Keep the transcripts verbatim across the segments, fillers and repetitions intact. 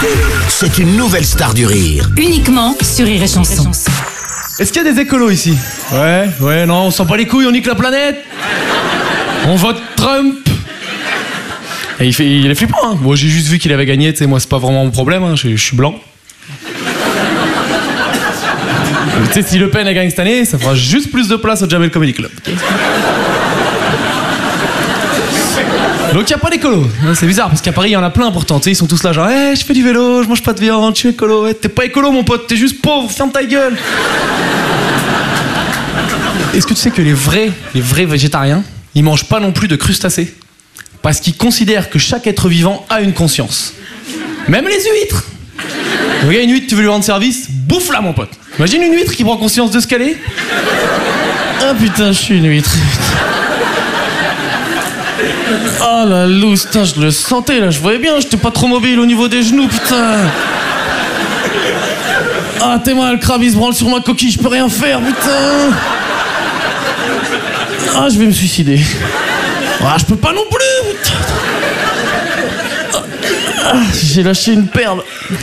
c'est une nouvelle star du rire. Uniquement sur Rire et Chanson. Est-ce qu'il y a des écolos ici? Ouais, ouais, non, on s'en bat les couilles, on nique la planète. On vote Trump. Et il, fait, il est flippant, hein. Moi, j'ai juste vu qu'il avait gagné, tu sais, moi, c'est pas vraiment mon problème, hein. je, je suis blanc. Tu sais, si Le Pen a gagné cette année, ça fera juste plus de place au Jamel Comedy Club. Donc, il n'y a pas d'écolo. C'est bizarre, parce qu'à Paris, il y en a plein pourtant. Tu sais, ils sont tous là, genre, hey, je fais du vélo, je mange pas de viande, je suis écolo. Ouais, t'es pas écolo, mon pote, t'es juste pauvre, ferme ta gueule. Est-ce que tu sais que les vrais, les vrais végétariens, ils mangent pas non plus de crustacés? Parce qu'ils considèrent que chaque être vivant a une conscience. Même les huîtres. Regarde une huître, tu veux lui rendre service, bouffe-la, mon pote. Imagine une huître qui prend conscience de ce qu'elle est. Ah putain, je suis une huître. Ah la loose, putain, je le sentais là, je voyais bien, j'étais pas trop mobile au niveau des genoux, putain. Ah t'es mal, le crabe il se branle sur ma coquille, je peux rien faire, putain. Ah je vais me suicider. Ah je peux pas non plus, putain. Ah, j'ai lâché une perle.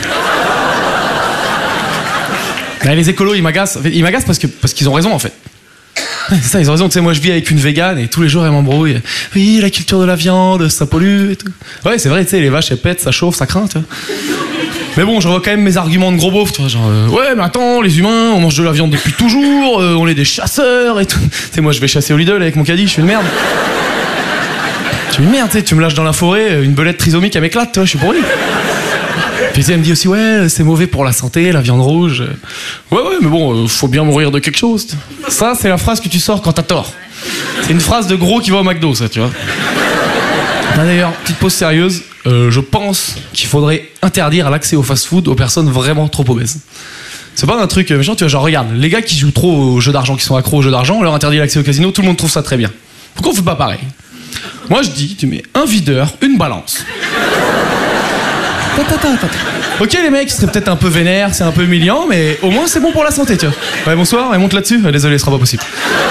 Là, les écolos ils m'agacent, ils m'agacent parce que parce qu'ils ont raison en fait. C'est ça, ils ont raison, tu sais, moi je vis avec une végane et tous les jours elle m'embrouille. Oui, la culture de la viande, ça pollue et tout. Ouais, c'est vrai, tu sais, les vaches elles pètent, ça chauffe, ça craint, tu vois. Mais bon, je vois quand même mes arguments de gros beauf, tu vois, genre, euh, ouais, mais attends, les humains, on mange de la viande depuis toujours, euh, on est des chasseurs et tout. Tu sais, moi je vais chasser au Lidl avec mon caddie, je suis une merde. Je suis une merde, tu sais, tu me lâches dans la forêt, une belette trisomique, elle m'éclate, tu vois, je suis pourri. Puis tu sais, elle me dit aussi, ouais, c'est mauvais pour la santé, la viande rouge. Ouais, ouais, mais bon, euh, faut bien mourir de quelque chose. Ça, c'est la phrase que tu sors quand t'as tort. C'est une phrase de gros qui va au McDo, ça, tu vois. Ah, d'ailleurs, petite pause sérieuse, euh, je pense qu'il faudrait interdire l'accès au fast-food aux personnes vraiment trop obèses. C'est pas un truc méchant, tu vois, genre, regarde, les gars qui jouent trop aux jeux d'argent, qui sont accros aux jeux d'argent, on leur interdit l'accès au casino, tout le monde trouve ça très bien. Pourquoi on fait pas pareil? Moi, je dis, tu mets un videur, une balance. Attends, attends, attends. Ok, les mecs, ils seraient peut-être un peu vénères, c'est un peu humiliant, mais au moins c'est bon pour la santé, tu vois. Ouais, bonsoir, ouais, monte là-dessus. Ouais, désolé, ce sera pas possible.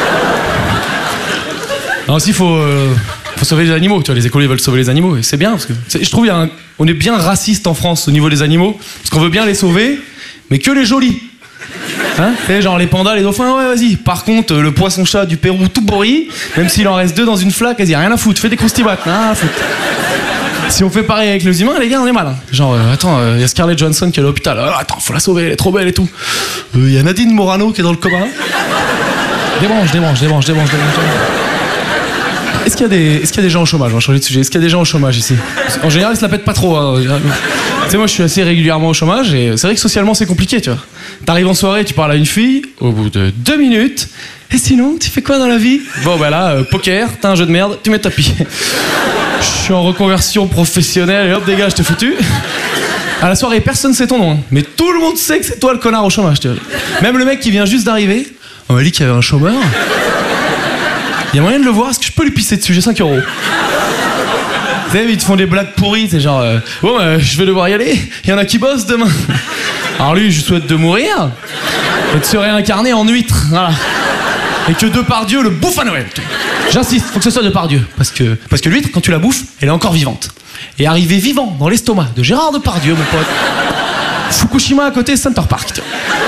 Non, aussi, faut, euh, faut sauver les animaux, tu vois. Les écolos, ils veulent sauver les animaux, et c'est bien, parce que je trouve qu'il y a un, on est bien raciste en France au niveau des animaux, parce qu'on veut bien les sauver, mais que les jolis. Hein, tu sais, genre les pandas, les dauphins, ouais, vas-y. Par contre, le poisson-chat du Pérou tout pourri, même s'il en reste deux dans une flaque, vas-y, rien à foutre, fais des croustibates, hein, à foutre. Si on fait pareil avec les humains, les gars, on est mal. Hein. Genre, euh, attends, il euh, y a Scarlett Johansson qui est à l'hôpital. Euh, attends, faut la sauver, elle est trop belle et tout. Il euh, y a Nadine Morano qui est dans le coma. Débranche, débranche, débranche, débranche, débranche. Est-ce qu'il y a des, est-ce qu'il y a des gens au chômage? On va changer de sujet. Est-ce qu'il y a des gens au chômage ici? En général, ils se la pètent pas trop. Hein. Tu sais, moi, je suis assez régulièrement au chômage et c'est vrai que socialement, c'est compliqué, tu vois. T'arrives en soirée, tu parles à une fille, au bout de deux minutes. Et sinon, tu fais quoi dans la vie? Bon, bah là, euh, poker, t'as un jeu de merde, tu mets tapis. Je suis en reconversion professionnelle et hop, dégage, t'es foutu. À la soirée, personne sait ton nom, hein. Mais tout le monde sait que c'est toi le connard au chômage, tu vois. Même le mec qui vient juste d'arriver, on m'a dit qu'il y avait un chômeur. Il y a moyen de le voir, est-ce que je peux lui pisser dessus? J'ai cinq euros. Tu sais, ils te font des blagues pourries, c'est genre, euh, bon, euh, je vais devoir y aller, il y en a qui bossent demain. Alors lui, je lui souhaite de mourir et de se réincarner en huître, voilà. Et que Depardieu le bouffe à Noël. J'insiste, faut que ce soit Depardieu. Parce que, parce que l'huître, quand tu la bouffes, elle est encore vivante. Et arrivé vivant dans l'estomac de Gérard Depardieu, mon pote. Fukushima à côté, Center Park.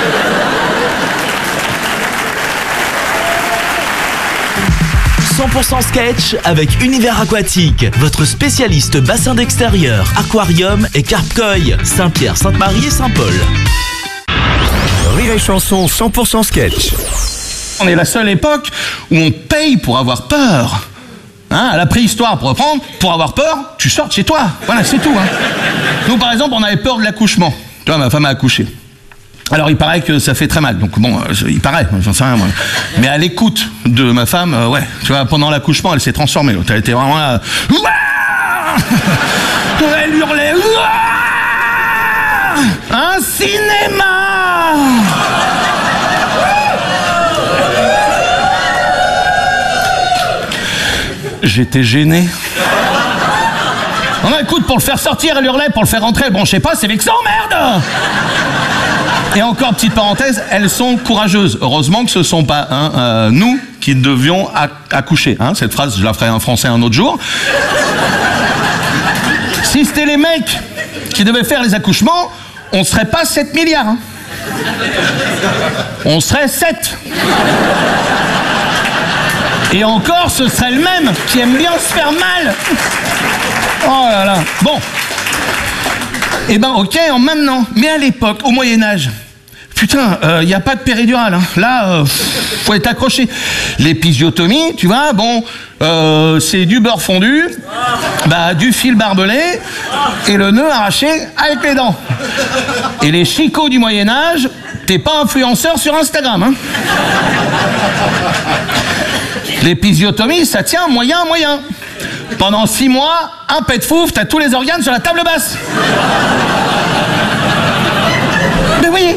cent pour cent sketch avec Univers Aquatique, votre spécialiste bassin d'extérieur, aquarium et carpe-koi, Saint-Pierre, Sainte-Marie et Saint-Paul. Rire et Chanson cent pour cent sketch. On est la seule époque où on paye pour avoir peur. Hein, à la préhistoire, pour reprendre, pour avoir peur, tu sors de chez toi. Voilà, c'est tout. Hein. Nous, par exemple, on avait peur de l'accouchement. Tu vois, ma femme a accouché. Alors, il paraît que ça fait très mal. Donc, bon, euh, il paraît, j'en sais rien, moi. Mais à l'écoute de ma femme, euh, ouais, tu vois, pendant l'accouchement, elle s'est transformée. Elle était vraiment là. Elle hurlait. Un cinéma! J'étais gêné. Non, écoute, pour le faire sortir, elle hurlait, pour le faire rentrer, bon, je sais pas, c'est vexant, merde! Et encore, petite parenthèse, elles sont courageuses. Heureusement que ce sont pas hein, euh, nous qui devions accoucher. Hein. Cette phrase, je la ferai en français un autre jour. Si c'était les mecs qui devait faire les accouchements, on serait pas sept milliards. Hein. On serait sept. Et encore, ce serait le même qui aime bien se faire mal. Oh là là. Bon. Eh ben, ok, en maintenant. Mais à l'époque, au Moyen-Âge, putain, il euh, n'y a pas de péridurale. Hein. Là, euh, faut être accroché. L'épisiotomie, tu vois, bon, euh, c'est du beurre fondu, bah, du fil barbelé et le nœud arraché avec les dents. Et les chicots du Moyen-Âge, t'es pas influenceur sur Instagram. Hein. L'épisiotomie, ça tient moyen, moyen. Pendant six mois, un pet fouf, t'as tous les organes sur la table basse. Mais oui.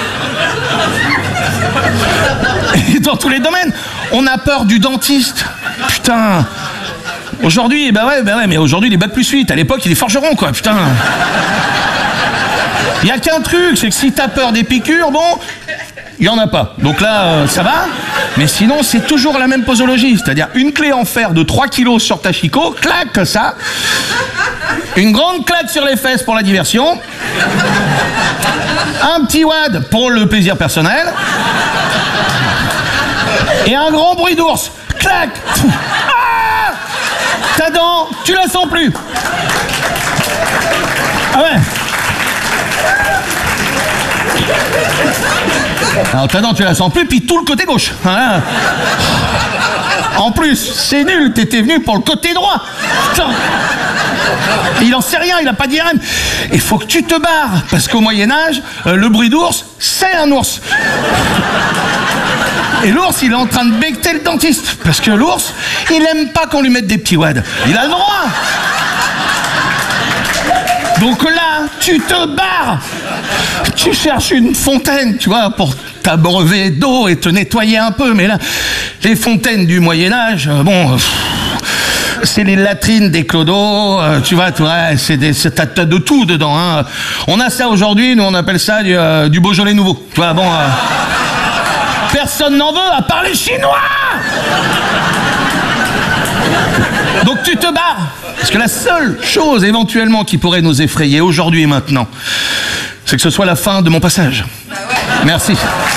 Et dans tous les domaines, on a peur du dentiste. Putain. Aujourd'hui, bah ouais, bah ouais, mais aujourd'hui, il est bac plus huit. À l'époque, il est forgeron, quoi, putain. Il y a qu'un truc, c'est que si t'as peur des piqûres, bon, il y en a pas. Donc là, euh, ça va. Mais sinon, c'est toujours la même posologie. C'est-à-dire une clé en fer de trois kilos sur ta chicot, clac, ça. Une grande claque sur les fesses pour la diversion. Un petit wad pour le plaisir personnel. Et un grand bruit d'ours. Clac. Ah, ta dent, tu la sens plus. Ah ouais. Alors ta dent tu la sens plus, puis tout le côté gauche. Voilà. En plus, c'est nul, t'étais venu pour le côté droit. Putain. Il en sait rien, il a pas d'I R M. Il faut que tu te barres, parce qu'au Moyen-Âge, euh, le bruit d'ours, c'est un ours. Et l'ours, il est en train de becqueter le dentiste, parce que l'ours, il aime pas qu'on lui mette des petits wads. Il a le droit. Donc là, tu te barres. Tu cherches une fontaine, tu vois, pour t'abreuver d'eau et te nettoyer un peu. Mais là, les fontaines du Moyen-Âge, bon, c'est les latrines des clodos, tu vois, tu vois, c'est des, c'est, t'as, t'as de tout dedans. Hein. On a ça aujourd'hui, nous on appelle ça du, euh, du Beaujolais nouveau. Tu vois, bon, euh, personne n'en veut à part les Chinois. Donc tu te barres. Parce que la seule chose éventuellement qui pourrait nous effrayer aujourd'hui et maintenant, c'est que ce soit la fin de mon passage. Bah ouais. Merci.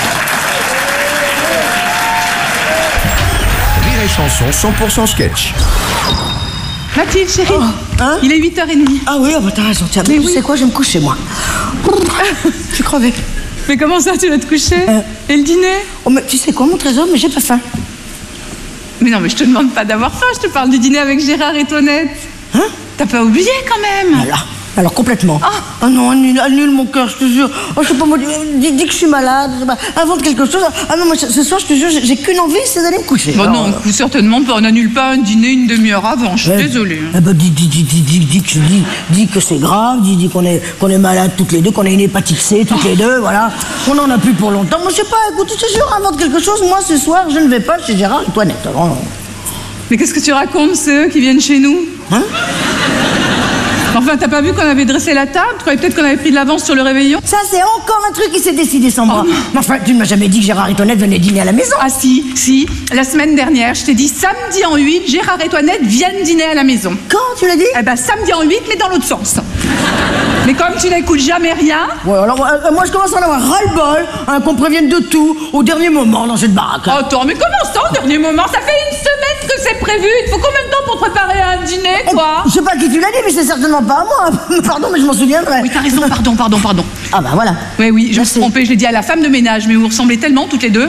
Rire et chanson cent pour cent sketch. Mathilde, chérie, Oh, hein il est huit heures trente. Ah oui, oh bah t'as raison, tiens, mais Mais tu oui. sais quoi, je vais me coucher moi. Je suis crevée. Mais comment ça, tu vas te coucher Euh. Et le dîner? Oh mais tu sais quoi mon trésor, mais j'ai pas faim. Mais non, mais je te demande pas d'avoir faim, je te parle du dîner avec Gérard et Toinette. Hein? T'as pas oublié quand même? Alors, alors complètement. Ah. Oh non, annule, annule mon cœur, je te jure. Oh, je sais pas, moi, dis, dis que je suis malade, je sais pas, invente quelque chose. Ah non, moi, ce soir, je te jure, j'ai, j'ai qu'une envie, c'est d'aller me coucher. Bon, Alors, non, euh, certainement pas. On n'annule pas un dîner une demi-heure avant, je suis eh, désolée. Eh ben, dis, dis, dis, dis, dis, dis, que, dis, dis que c'est grave, dis, dis qu'on est, qu'on est malade toutes les deux, qu'on a une hépatite C toutes les deux, voilà. On en a plus pour longtemps. Moi, je sais pas, écoute, je te jure, invente quelque chose. Moi, ce soir, je ne vais pas chez Gérard et Toinette. Alors, non. Mais qu'est-ce que tu racontes, c'est eux qui viennent chez nous? Hein? Enfin, t'as pas vu qu'on avait dressé la table? Tu croyais peut-être qu'on avait pris de l'avance sur le réveillon? Ça, c'est encore un truc qui s'est décidé sans moi. Oh. Mais enfin, tu ne m'as jamais dit que Gérard et Toinette venaient dîner à la maison. Ah si, si. La semaine dernière, je t'ai dit samedi en huit, Gérard et Toinette viennent dîner à la maison. Quand tu l'as dit? Eh ben samedi en huit, mais dans l'autre sens. Mais comme tu n'écoutes jamais rien... Ouais, alors euh, moi je commence à en avoir ras-le-bol, hein, qu'on prévienne de tout au dernier moment dans cette baraque. hein. Attends, mais comment ça, au dernier moment? Ça fait une semaine que c'est prévu. Il faut combien de temps pour préparer un dîner, toi? Je sais pas qui tu l'as dit, mais c'est certainement pas à moi. Pardon, mais je m'en souviendrai. Oui, t'as raison, pardon, pardon, pardon. Ah bah voilà. Oui, oui, je me Merci. suis trompée, je l'ai dit à la femme de ménage, mais vous ressemblez tellement, toutes les deux.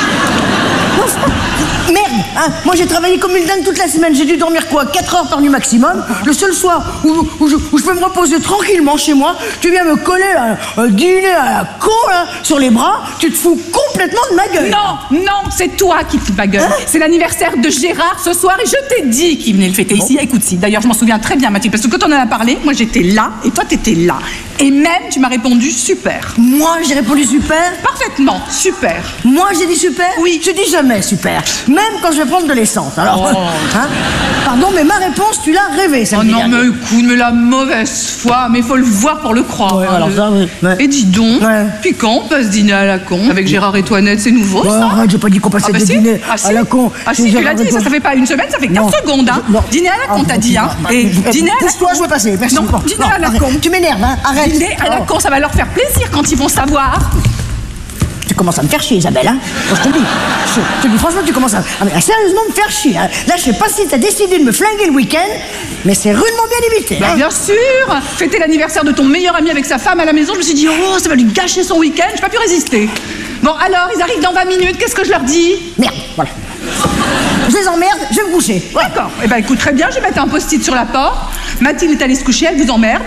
Merde, hein, moi j'ai travaillé comme une dingue toute la semaine. J'ai dû dormir quoi, quatre heures par nuit maximum. Le seul soir où, où, je, où je peux me reposer tranquillement chez moi, tu viens me coller là, un dîner à la con là, sur les bras, tu te fous complètement de ma gueule. Non, non, c'est toi qui te fous de ma gueule. Hein? C'est l'anniversaire de Gérard ce soir et je t'ai dit qu'il venait le fêter ici. Écoute, si, d'ailleurs, je m'en souviens très bien, Mathilde, parce que quand on en a parlé, moi j'étais là et toi t'étais là. Et même, tu m'as répondu super. Moi j'ai répondu super. Parfaitement, super. Moi j'ai dit super. Oui. Je dis jamais super. Même quand je vais prendre de l'essence. Alors, Oh. hein, pardon, mais ma réponse, tu l'as rêvée, Oh samedi non, dernier. mais écoute, mais la mauvaise foi, mais faut le voir pour le croire. Ouais, hein. alors ça, oui. Ouais. Et dis donc, Ouais. puis quand on passe dîner à la con avec Gérard et Toinette, c'est nouveau Ouais, ça? arrête, j'ai pas dit qu'on passait Ah bah des si. dîners Ah si. à la con. Ah C'est si, tu Gérard l'as dit, et ça, toi. ça fait pas une semaine, ça fait Non. quinze secondes, hein. Non. Dîner à la con, Ah, t'as dit, hein. bah, Et bah, dîner à la pousse-toi, je veux passer, merci. Non, Bon, dîner bon, à la arrête. con. Tu m'énerves, hein, arrête. Dîner à la Oh. con, ça va leur faire plaisir quand ils vont savoir. Tu commences à me faire chier, Isabelle, hein. Moi, je te dis, je, je te dis franchement, tu commences à, à- à sérieusement me faire chier. Hein. Là, je sais pas si t'as décidé de me flinguer le week-end, mais c'est rudement bien limité. Bah, Hein. bien sûr. Fêter l'anniversaire de ton meilleur ami avec sa femme à la maison, je me suis dit, oh, ça va lui gâcher son week-end, j'ai pas pu résister. Bon, alors, ils arrivent dans vingt minutes, qu'est-ce que je leur dis? Merde, voilà. Je les emmerde, je vais me coucher. Voilà. D'accord. Eh ben, écoute, très bien, je vais mettre un post-it sur la porte. Mathilde est allée se coucher, elle vous emmerde.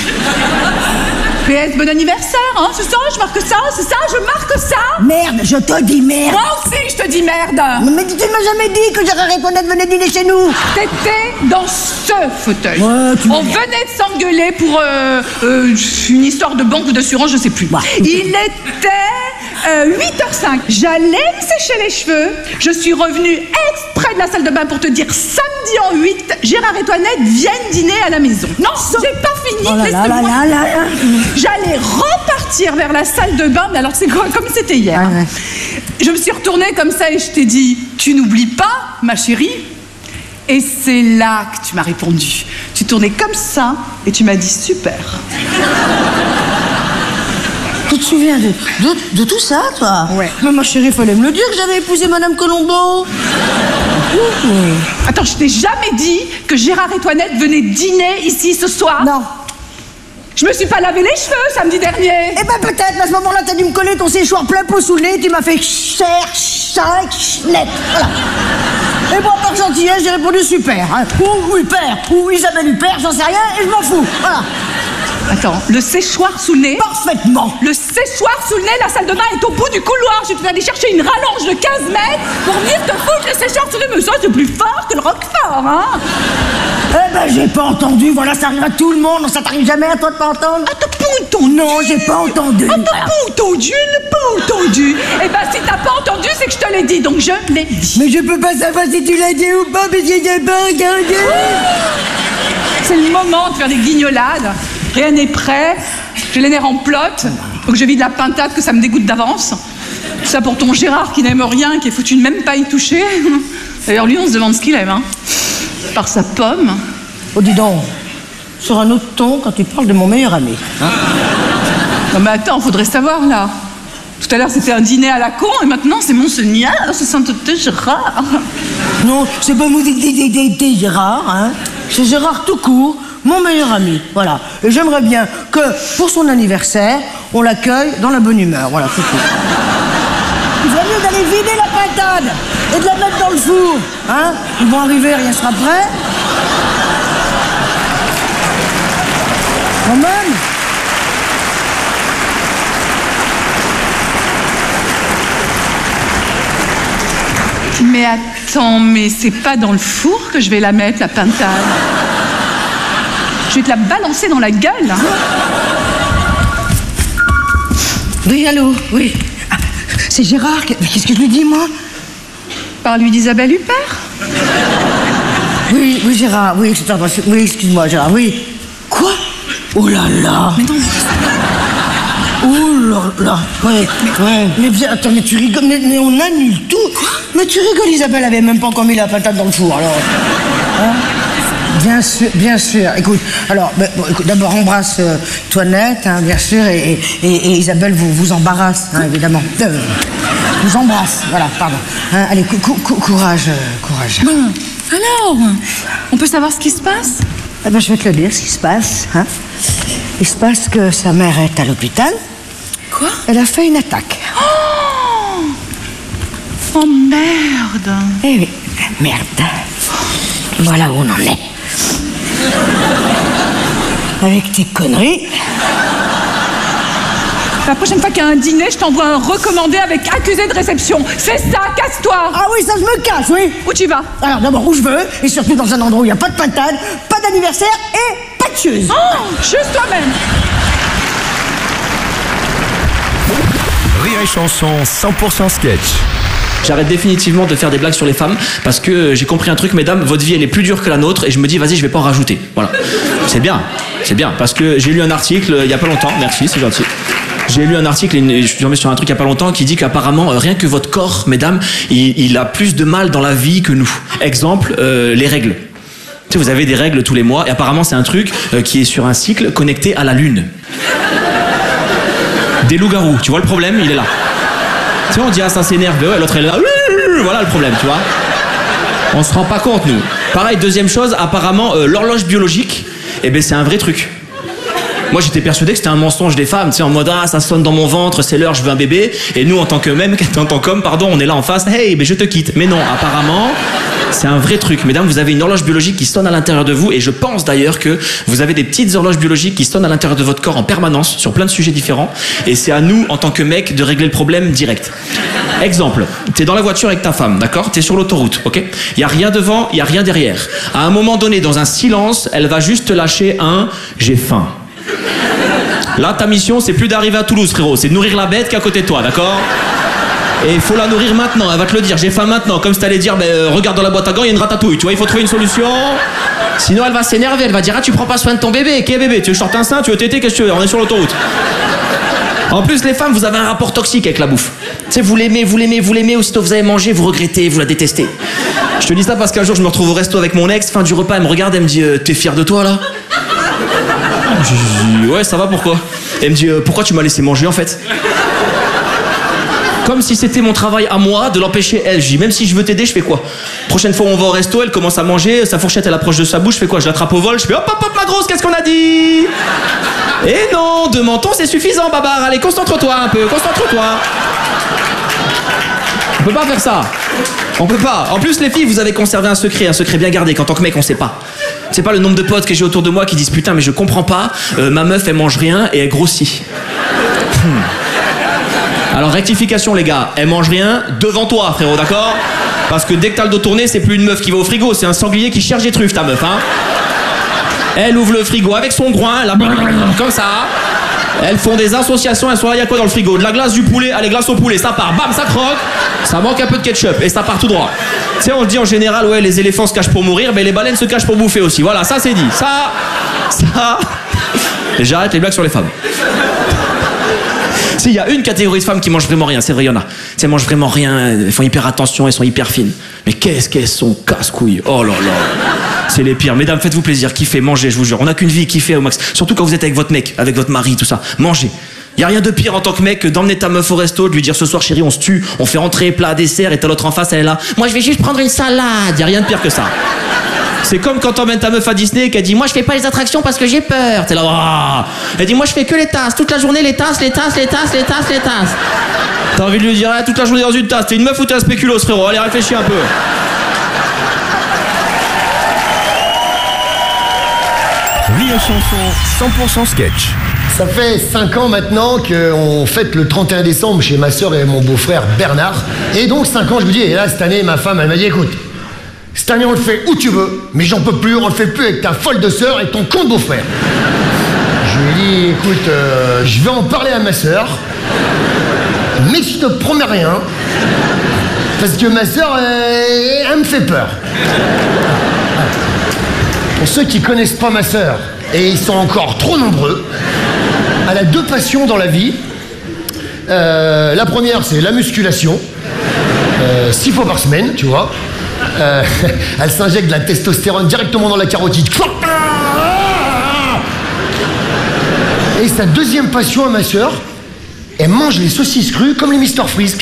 P S, bon anniversaire, hein, c'est ça, je marque ça, c'est ça, je marque ça. Merde, je te dis merde. Moi aussi, je te dis merde. Mais tu ne m'as jamais dit que Gérard et Toinette venaient dîner chez nous. T'étais dans ce fauteuil. Ouais, tu On m'énerves. venait de s'engueuler pour euh, euh, une histoire de banque ou d'assurance, je sais plus. Ouais. Il était euh, huit heures cinq. J'allais me sécher les cheveux. Je suis revenue exprès de la salle de bain pour te dire samedi en huit, Gérard et Toinette viennent dîner à la maison. Non, j'ai pas fini. Oh là là là laisse-moi. là là là. J'allais repartir vers la salle de bain, mais alors c'est quoi, comme c'était hier. Ah ouais. Je me suis retournée comme ça et je t'ai dit, tu n'oublies pas, ma chérie? Et c'est là que tu m'as répondu. Tu tournais comme ça et tu m'as dit super. Tu te souviens de, de, de tout ça, toi? Ouais. Mais ma chérie, fallait me le dire que j'avais épousé Madame Colombo. Ouh. Attends, je t'ai jamais dit que Gérard et Toinette venaient dîner ici ce soir? Non. Je me suis pas lavé les cheveux samedi dernier. Eh ben peut-être, mais à ce moment-là, t'as dû me coller ton séchoir plein pot sous le nez, tu m'as fait cher, cinq, net. Voilà. Et moi, par gentillesse, j'ai répondu super. Hein. Ou Huppert, ou Isabelle Huppert, j'en sais rien, et je m'en fous. Voilà. Attends, le séchoir sous le nez? Parfaitement. Le séchoir sous le nez, la salle de bain est au bout du couloir. Je suis allée chercher une rallonge de quinze mètres pour venir te foutre le séchoir sous le nez. Mais ça, c'est plus fort que le roquefort, hein? Eh ben, j'ai pas entendu. Voilà, ça arrive à tout le monde. Ça t'arrive jamais à toi de pas entendre? Ah, t'as pas entendu? Non, j'ai pas entendu. Ah, t'as Voilà. pas entendu? N'a pas entendu? Eh ben, si t'as pas entendu, c'est que je te l'ai dit, donc je l'ai dit. Mais je peux pas savoir si tu l'as dit ou pas, mais j'ai pas regardé. C'est le moment de faire des guignolades. Rien n'est prêt. J'ai les nerfs en plot. Faut que je vide la pintade, que ça me dégoûte d'avance. Tout ça pour ton Gérard qui n'aime rien, qui est foutu de même pas y toucher. D'ailleurs, lui, on se demande ce qu'il aime, hein. Par sa pomme. Oh, dis donc, sur un autre ton quand tu parles de mon meilleur ami. Non, mais attends, faudrait savoir, là. Tout à l'heure, c'était un dîner à la con, et maintenant, c'est Monseigneur, c'est Sainteté Gérard. Non, c'est pas mon dédé Gérard, hein. C'est Gérard tout court, mon meilleur ami. Voilà. Et j'aimerais bien que, pour son anniversaire, on l'accueille dans la bonne humeur. Voilà, c'est tout. Il vaut mieux d'aller vider la pintade et de la mettre dans le four. Hein? Ils vont arriver, rien sera prêt. Quand même. Mais attends, mais c'est pas dans le four que je vais la mettre, la pintade. Je vais te la balancer dans la gueule. Hein. Oui, allô, oui. Ah, c'est Gérard. qui- Mais qu'est-ce que je lui dis, moi? Parle-lui d'Isabelle Huppert. Oui, oui, Gérard, oui, pardon, oui, excuse-moi, Gérard, oui. Quoi? Oh là là! Mais non, Oh là là! Ouais, ouais. Mais bien, attends, mais tu rigoles, mais, mais on annule tout! Quoi? Mais tu rigoles, Isabelle avait même pas encore mis la patate dans le four, alors. Hein? Bien sûr, bien sûr. Écoute, alors, ben, bon, écoute, d'abord embrasse euh, Toinette, hein, bien sûr, et, et, et Isabelle vous, vous embarrasse, hein, évidemment. Euh, vous embrasse, voilà, pardon. Hein, allez, cou- cou- cou- courage, euh, courage. bon. Alors, on peut savoir ce qui se passe? Eh ben, je vais te le dire, ce qui se passe. Hein. Il se passe que sa mère est à l'hôpital. Quoi? Elle a fait une attaque. Oh, oh merde. Eh oui, merde. Voilà où on en est. Avec tes conneries. La prochaine fois qu'il y a un dîner, je t'envoie un recommandé avec accusé de réception. C'est ça, casse-toi. Ah oui, ça je me cache, oui. Où tu vas? Alors d'abord où je veux, et surtout dans un endroit où il n'y a pas de pintade, pas d'anniversaire et pas de chieuse. Oh, juste toi-même. Rire et chanson cent pour cent sketch. J'arrête définitivement de faire des blagues sur les femmes parce que j'ai compris un truc, mesdames, votre vie elle est plus dure que la nôtre et je me dis vas-y je vais pas en rajouter. Voilà. C'est bien, c'est bien parce que j'ai lu un article il y a pas longtemps, merci, c'est gentil. J'ai lu un article, je suis tombé sur un truc il y a pas longtemps qui dit qu'apparemment rien que votre corps, mesdames, il, il a plus de mal dans la vie que nous. Exemple, euh, les règles. Tu sais, vous avez des règles tous les mois et apparemment c'est un truc euh, qui est sur un cycle connecté à la lune. Des loups-garous, tu vois le problème, il est là. Tu vois, on dit ah ça s'énerve, ouais, l'autre elle est là, voilà le problème, tu vois. On se rend pas compte nous. Pareil, deuxième chose, apparemment euh, l'horloge biologique, eh ben c'est un vrai truc. Moi j'étais persuadé que c'était un mensonge des femmes, tu sais, en mode ah ça sonne dans mon ventre, c'est l'heure, je veux un bébé. Et nous en tant que même, en tant qu'homme, pardon, on est là en face, hey, ben je te quitte. Mais non, apparemment, c'est un vrai truc. Mesdames, vous avez une horloge biologique qui sonne à l'intérieur de vous, et je pense d'ailleurs que vous avez des petites horloges biologiques qui sonnent à l'intérieur de votre corps en permanence, sur plein de sujets différents. Et c'est à nous, en tant que mec, de régler le problème direct. Exemple, t'es dans la voiture avec ta femme, d'accord? T'es sur l'autoroute, ok? Y a rien devant, y a rien derrière. À un moment donné, dans un silence, elle va juste te lâcher un « j'ai faim ». Là, ta mission, c'est plus d'arriver à Toulouse, frérot. C'est de nourrir la bête qui est à côté de toi, d'accord? Et il faut la nourrir maintenant. Elle va te le dire. J'ai faim maintenant. Comme si t'allais dire, ben, euh, regarde dans la boîte à gants, il y a une ratatouille. Tu vois, il faut trouver une solution. Sinon, elle va s'énerver. Elle va dire, ah, tu prends pas soin de ton bébé. Quel bébé? Tu veux sortir un sein? Tu veux téter? Qu'est-ce que tu veux? On est sur l'autoroute. En plus, les femmes, vous avez un rapport toxique avec la bouffe. Tu sais, vous l'aimez, vous l'aimez, vous l'aimez. Aussitôt vous avez mangé, vous regrettez, vous la détestez. Je te dis ça parce qu'un jour, je me retrouve au resto avec mon ex. Fin du repas, elle me regarde, elle me dit, euh, t'es fier de toi là? Je dis ouais, ça va, pourquoi? Elle me dit euh, pourquoi tu m'as laissé manger en fait? Comme si c'était mon travail à moi de l'empêcher elle. Je dis même si je veux t'aider, je fais quoi? Prochaine fois où on va au resto, elle commence à manger, sa fourchette elle approche de sa bouche, je fais quoi? Je l'attrape au vol, je fais hop hop hop ma grosse, qu'est-ce qu'on a dit? Et non, deux mentons c'est suffisant Babar, allez concentre-toi un peu, concentre-toi. On peut pas faire ça. On peut pas. En plus les filles, vous avez conservé un secret, un secret bien gardé qu'en tant que mec on sait pas. C'est pas le nombre de potes que j'ai autour de moi qui disent putain mais je comprends pas, euh, ma meuf elle mange rien et elle grossit. Hmm. Alors rectification les gars, elle mange rien devant toi frérot, d'accord? Parce que dès que t'as le dos tourné, c'est plus une meuf qui va au frigo, c'est un sanglier qui cherche des truffes ta meuf hein. Elle ouvre le frigo avec son groin, elle a comme ça. Elles font des associations, elles sont là, il y a quoi dans le frigo? De la glace, du poulet, allez glace au poulet, ça part, bam, ça croque, ça manque un peu de ketchup et ça part tout droit. Tu sais, on se dit en général, ouais, les éléphants se cachent pour mourir, mais les baleines se cachent pour bouffer aussi. Voilà, ça c'est dit. Ça, ça. Et j'arrête les blagues sur les femmes. Si, il y a une catégorie de femmes qui mangent vraiment rien, c'est vrai, il y en a. Tu sais, elles mangent vraiment rien, elles font hyper attention, elles sont hyper fines. Mais qu'est-ce qu'elles sont casse-couilles. Oh là là. C'est les pires. Mesdames, faites-vous plaisir, kiffez, mangez, je vous jure. On n'a qu'une vie, kiffez au max. Surtout quand vous êtes avec votre mec, avec votre mari, tout ça. Mangez. Y a rien de pire en tant que mec que d'emmener ta meuf au resto, de lui dire ce soir chérie on se tue, on fait entrée, plat, dessert et t'as l'autre en face, elle est là. Moi je vais juste prendre une salade. Y a rien de pire que ça. C'est comme quand t'emmènes ta meuf à Disney et qu'elle dit moi je fais pas les attractions parce que j'ai peur. T'es là, oh. Elle dit moi je fais que les tasses, toute la journée les tasses, les tasses, les tasses, les tasses, les tasses. T'as envie de lui dire ah, toute la journée dans une tasse. T'es une meuf ou t'es un spéculoos frérot? Allez réfléchis un peu. Rire et chanson cent pour cent sketch. Ça fait cinq ans maintenant qu'on fête le trente et un décembre chez ma soeur et mon beau-frère Bernard. Et donc cinq ans je me dis, et là cette année ma femme elle m'a dit écoute, cette année on le fait où tu veux, mais j'en peux plus, on le fait plus avec ta folle de sœur et ton con de beau-frère. Je lui ai dit écoute, euh, je vais en parler à ma sœur, mais je te promets rien, parce que ma sœur elle, elle me fait peur. Pour ceux qui connaissent pas ma sœur, et ils sont encore trop nombreux, elle a deux passions dans la vie. Euh, la première, c'est la musculation, euh, six fois par semaine, tu vois. Euh, elle s'injecte de la testostérone directement dans la carotide. Et sa deuxième passion à ma sœur, elle mange les saucisses crues comme les mister Freeze.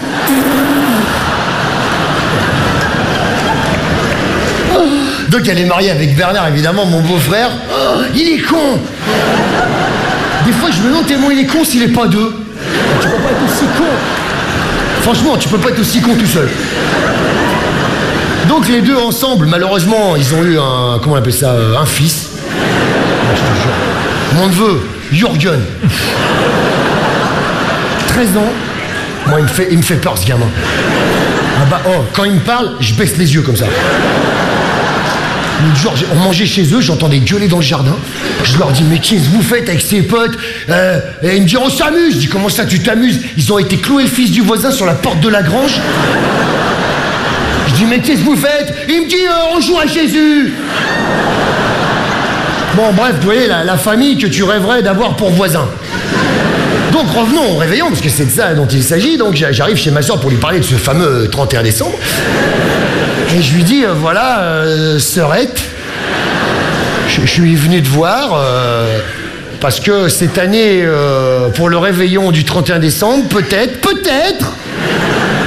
Donc elle est mariée avec Bernard, évidemment, mon beau-frère. Oh, il est con. Des fois, je me demande tellement il est con s'il est pas deux. Tu peux pas être aussi con. Franchement, tu peux pas être aussi con tout seul. Donc les deux ensemble, malheureusement, ils ont eu un... Comment on appelle ça? Un fils. Je te jure. Mon neveu, Jürgen. treize ans. Moi, il me fait, il me fait peur, ce gamin. Ah bah, oh, quand il me parle, je baisse les yeux comme ça. l'autre jour, on mangeait chez eux, j'entendais gueuler dans le jardin. Je leur dis, mais qu'est-ce que vous faites avec ces potes euh, Et ils me disent, on s'amuse. Je dis, comment ça, tu t'amuses? Ils ont été clouer le fils du voisin sur la porte de la grange. Je dis, mais qu'est-ce que vous faites? Il me dit, euh, on joue à Jésus. Bon, bref, vous voyez, la, la famille que tu rêverais d'avoir pour voisin. Donc revenons au réveillon, parce que c'est de ça dont il s'agit. Donc j'arrive chez ma soeur pour lui parler de ce fameux trente et un décembre. Et je lui dis, euh, voilà, euh, sœurette, je, je suis venu te voir euh, parce que cette année, euh, pour le réveillon du trente et un décembre, peut-être, peut-être,